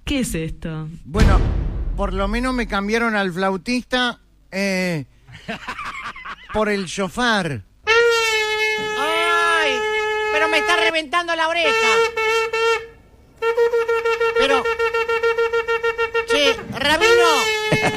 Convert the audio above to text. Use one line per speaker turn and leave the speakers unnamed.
¿Qué es esto?
Bueno, por lo menos me cambiaron al flautista por el shofar.
¡Ay! Pero me está reventando la oreja.